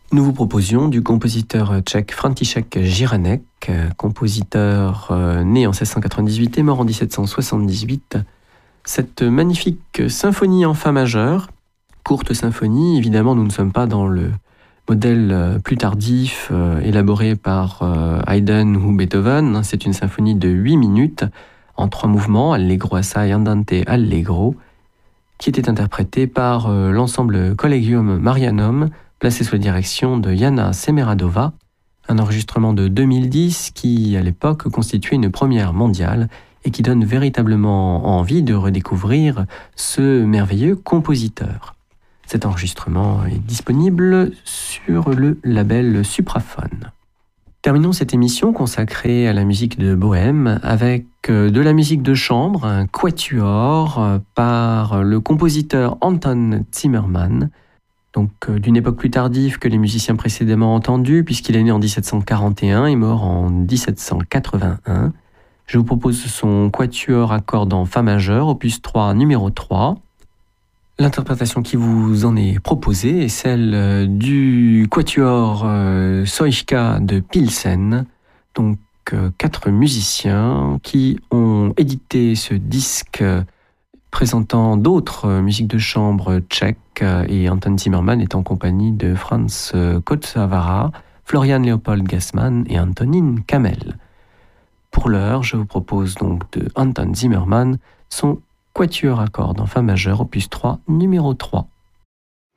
Nous vous proposions du compositeur tchèque František Jiranek, compositeur né en 1698 et mort en 1778, cette magnifique symphonie en fa majeur, courte symphonie. Évidemment, nous ne sommes pas dans le modèle plus tardif élaboré par Haydn ou Beethoven. C'est une symphonie de 8 minutes en 3 mouvements, Allegro assai andante allegro, qui était interprétée par l'ensemble Collegium Marianum, placé sous la direction de Jana Semeradova, un enregistrement de 2010 qui, à l'époque, constituait une première mondiale et qui donne véritablement envie de redécouvrir ce merveilleux compositeur. Cet enregistrement est disponible sur le label Supraphone. Terminons cette émission consacrée à la musique de Bohème avec de la musique de chambre, un quatuor par le compositeur Anton Zimmermann, donc d'une époque plus tardive que les musiciens précédemment entendus, puisqu'il est né en 1741 et mort en 1781. Je vous propose son quatuor à cordes en fa majeur, opus 3, numéro 3. L'interprétation qui vous en est proposée est celle du quatuor Soichka de Pilsen, donc 4 musiciens qui ont édité ce disque présentant d'autres musiques de chambre tchèques, et Anton Zimmermann est en compagnie de Franz Kotzavara, Florian Leopold Gassmann et Antonin Kamel. Pour l'heure, je vous propose donc de Anton Zimmermann son quatuor à cordes en fa majeur, opus 3, numéro 3.